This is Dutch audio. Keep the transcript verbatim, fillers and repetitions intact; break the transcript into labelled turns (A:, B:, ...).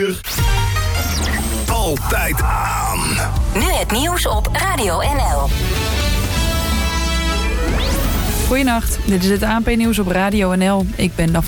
A: Altijd aan.
B: Nu het nieuws op Radio N L.
C: Goedenacht, dit is het A N P-nieuws op Radio N L. Ik ben Daphne.